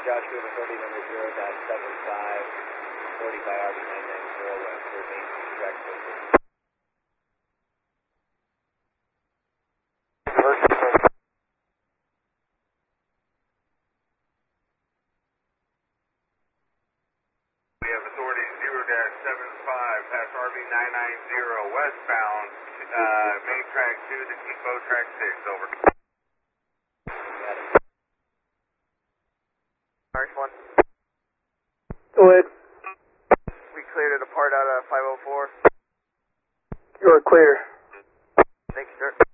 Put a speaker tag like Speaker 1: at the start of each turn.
Speaker 1: Joshua, authority number 0-75, 40 by RB 990 West 13th, track 6.
Speaker 2: We have authority 0-75 past RB 990 westbound, main track 2 to Depot track 6, over.
Speaker 3: Nice one.
Speaker 4: Go ahead.
Speaker 3: We cleared it apart out of 504.
Speaker 4: You're clear.
Speaker 3: Thank you, sir.